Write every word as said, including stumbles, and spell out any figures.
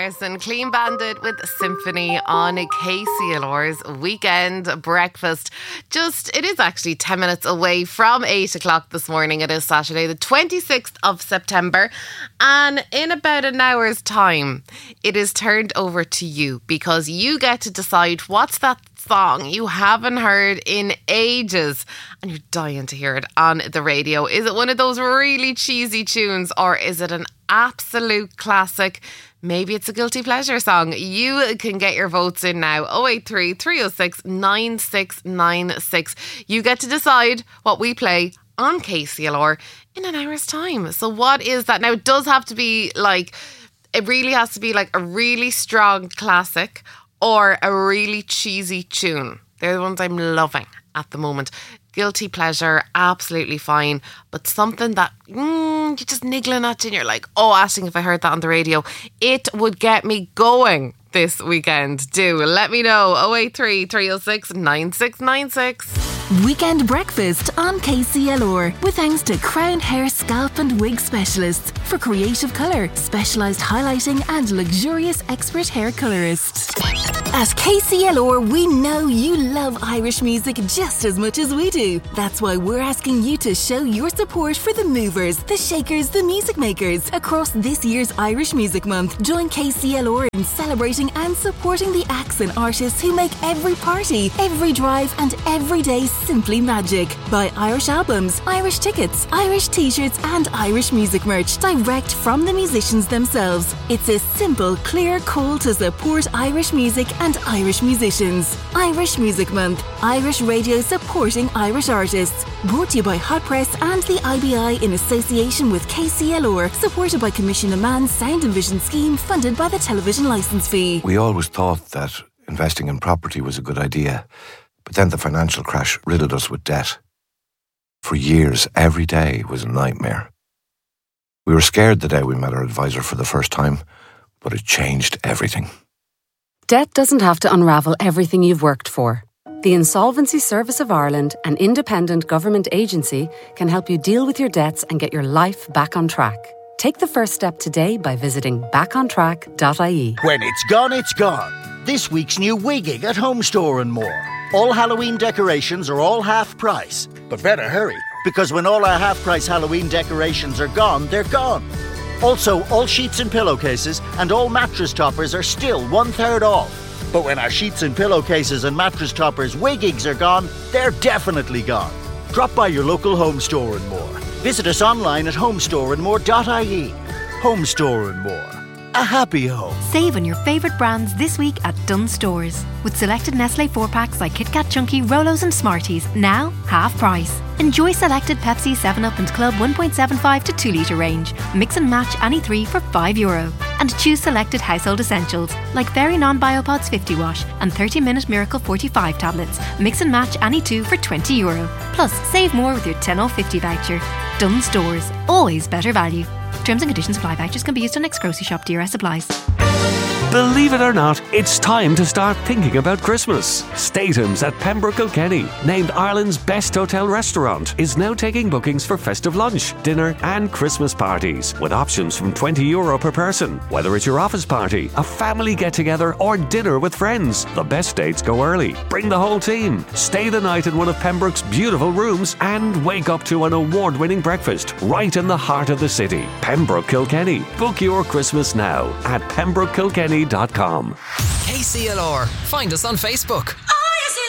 Harrison, Clean Bandit with Symphony on K C L R's Weekend Breakfast. Just, it is actually ten minutes away from eight o'clock this morning. It is Saturday, the twenty-sixth of September. And in about an hour's time, it is turned over to you because you get to decide what's that song you haven't heard in ages and you're dying to hear it on the radio. Is it one of those really cheesy tunes, or is it an absolute classic? Maybe it's a guilty pleasure song. You can get your votes in now. oh eight three, three oh six, nine six nine six. You get to decide what we play on K C L R in an hour's time. So what is that? Now, it does have to be like, it really has to be like a really strong classic or a really cheesy tune. They're the ones I'm loving at the moment. Guilty pleasure, absolutely fine. But something that mm, you're just niggling at and you're like, oh, Aisling, if I heard that on the radio, it would get me going this weekend. Do let me know. oh eight three, three oh six, nine six nine six. Weekend Breakfast on K C L R with thanks to Crown Hair Scalp and Wig Specialists for creative colour, specialised highlighting and luxurious expert hair colourists. At K C L R, we know you love Irish music just as much as we do. That's why we're asking you to show your support for the movers, the shakers, the music makers across this year's Irish Music Month. Join K C L R in celebrating and supporting the acts and artists who make every party, every drive and every day simply magic. Buy Irish albums, Irish tickets, Irish t-shirts and Irish music merch direct from the musicians themselves. It's a simple, clear call to support Irish music and Irish musicians. Irish Music Month. Irish radio supporting Irish artists. Brought to you by Hot Press and the I B I in association with K C L R. Supported by Commission of Man's Sound and Vision Scheme, funded by the television licence fee. We always thought that investing in property was a good idea. But then the financial crash riddled us with debt. For years, every day was a nightmare. We were scared the day we met our advisor for the first time, but it changed everything. Debt doesn't have to unravel everything you've worked for. The Insolvency Service of Ireland, an independent government agency, can help you deal with your debts and get your life back on track. Take the first step today by visiting back on track dot I E. When it's gone, it's gone. This week's new Wigging at Home Store and more. All Halloween decorations are all half price. But better hurry, because when all our half price Halloween decorations are gone, they're gone. Also, all sheets and pillowcases and all mattress toppers are still one third off. But when our sheets and pillowcases and mattress toppers wiggings are gone, they're definitely gone. Drop by your local Home Store and more. Visit us online at home store and more dot I E. Home Store and More. A happy home. Save on your favourite brands this week at Dunnes Stores. With selected Nestle four packs like Kit Kat Chunky, Rolos and Smarties, now half price. Enjoy selected Pepsi, seven up and Club one point seven five to two litre range. Mix and match any three for five euro. And choose selected household essentials like Very Non-Biopods fifty wash and thirty minute Miracle forty-five tablets. Mix and match any two for twenty euro. Plus, save more with your ten off fifty voucher. Dunnes Stores. Always better value. Terms and conditions apply. Vouchers can be used on next grocery shop. D R S applies. Believe it or not, it's time to start thinking about Christmas. Statham's at Pembroke Kilkenny, named Ireland's best hotel restaurant, is now taking bookings for festive lunch, dinner and Christmas parties, with options from twenty euro per person. Whether it's your office party, a family get-together or dinner with friends, the best dates go early. Bring the whole team. Stay the night in one of Pembroke's beautiful rooms and wake up to an award-winning breakfast right in the heart of the city. Pembroke Kilkenny. Book your Christmas now at pembroke kilkenny dot com. K C L R. Find us on Facebook.